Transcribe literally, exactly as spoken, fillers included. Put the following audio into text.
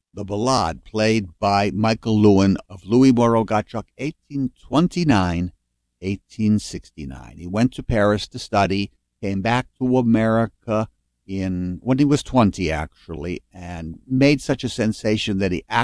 the ballade played by Michael Lewin of Louis Moreau Gottschalk, eighteen twenty-nine, eighteen sixty-nine. He went to Paris to study, came back to America in when he was twenty, actually, and made such a sensation that he